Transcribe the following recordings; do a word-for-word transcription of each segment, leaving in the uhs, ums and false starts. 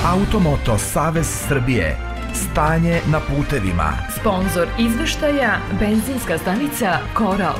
Automoto Savez Srbije. Stanje na putevima. Sponzor izveštaja benzinska stanica Koral.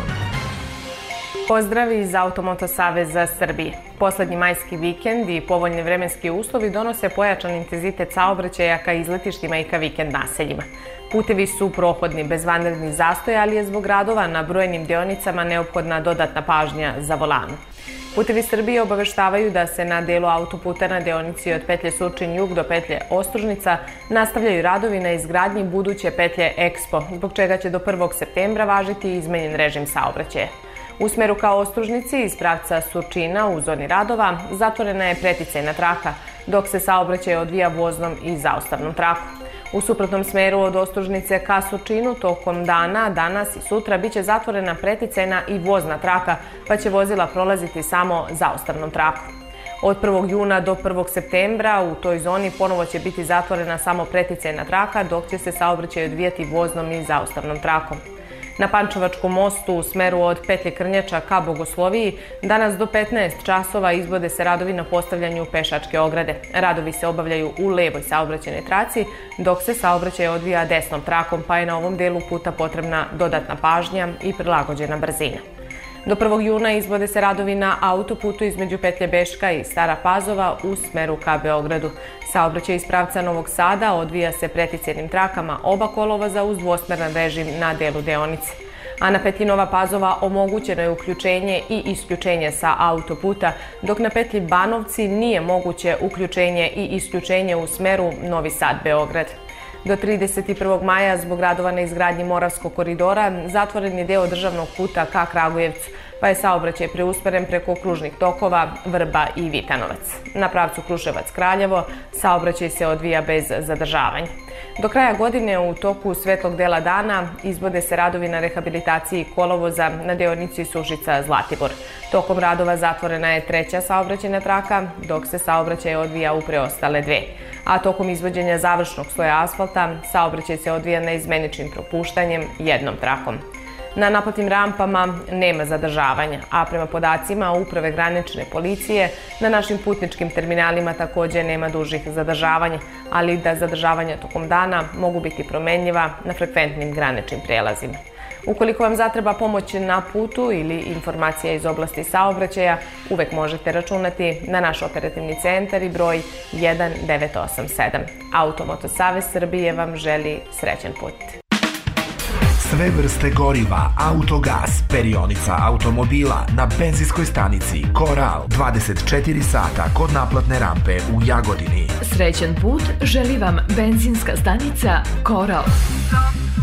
Pozdrav iz Automoto Saveza Srbije. Poslednji majski vikend i povoljni vremenski uslovi donose pojačan intenzitet saobraćaja ka izletištima i ka vikend naseljima. Putevi su prohodni, bez vanrednih zastoja, ali je zbog radova na brojnim deonicama neophodna dodatna pažnja za volanom. Putevi Srbije obaveštavaju da se na delu autoputa na deonici od petlje Surčin-Jug do petlje Ostružnica nastavljaju radovi na izgradnji buduće petlje Expo, zbog čega će do prvog septembra važiti izmenjen režim saobraćaja. U smeru ka Ostružnici iz pravca Surčina u zoni radova zatvorena je preticajna traka, dok se saobraćaj odvija voznom i zaustavnom trakom. U suprotnom smeru od Ostružnice ka Surčinu tokom dana, danas i sutra, biće zatvorena preticajna i vozna traka, pa će vozila prolaziti samo zaustavnom trakom. Od prvog juna do prvog septembra u toj zoni ponovo će biti zatvorena samo preticajna traka, dok će se saobraćaj odvijati voznom i zaustavnom trakom. Na Pančevačkom mostu u smeru od petlje Krnjača ka Bogosloviji danas do petnaest časova izvode se radovi na postavljanju pešačke ograde. Radovi se obavljaju u levoj saobraćajnoj traci, dok se saobraćaj odvija desnom trakom, pa je na ovom delu puta potrebna dodatna pažnja i prilagođena brzina. Do prvog juna izvode se radovi na autoputu između petlje Beška i Stara Pazova u smeru ka Beogradu. Saobraćaj iz pravca Novog Sada odvija se preticajnim trakama oba kolovoza uz dvosmeran režim na delu deonice. A na petlji Nova Pazova omogućeno je uključenje i isključenje sa autoputa, dok na petlji Banovci nije moguće uključenje i isključenje u smeru Novi Sad-Beograd. Do trideset prvog maja zbog radova na izgradnji Moravskog koridora zatvoren je deo državnog puta ka Kragujevcu, pa je saobraćaj preusmeren preko kružnih tokova Vrba i Vitanovac. Na pravcu Kruševac-Kraljevo saobraćaj se odvija bez zadržavanja. Do kraja godine u toku svetlog dela dana izvode se radovi na rehabilitaciji kolovoza na deonici Sušica-Zlatibor. Tokom radova zatvorena je treća saobraćajna traka, dok se saobraćaj odvija u preostale dve. A tokom izvođenja završnog sloja asfalta saobraćaj se odvija neizmeničnim propuštanjem jednom trakom. Na naplatnim rampama nema zadržavanja, a prema podacima Uprave granične policije na našim putničkim terminalima takođe nema dužih zadržavanja, ali da zadržavanja tokom dana mogu biti promenljiva na frekventnim graničnim prelazima. Ukoliko vam zatreba pomoć na putu ili informacija iz oblasti saobraćaja, uvek možete računati na naš operativni centar i broj jedan devet osam sedam. Automoto Savez Srbije vam želi srećan put. Sve vrste goriva, autogas, perionica automobila na benzinskoj stanici Koral dvadeset četiri sata kod naplatne rampe u Jagodini. Srećan put želi vam benzinska stanica Koral.